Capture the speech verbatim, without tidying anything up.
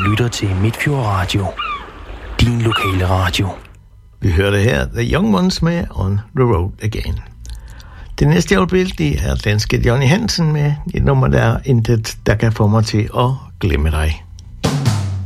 lytter til Midtfjord Radio. Din lokale radio. Vi hørte her The Young Ones med On the Road Again. Det næste jeg vil det er danske Johnny Hansen med et nummer, der er intet, der kan få mig til at glemme dig.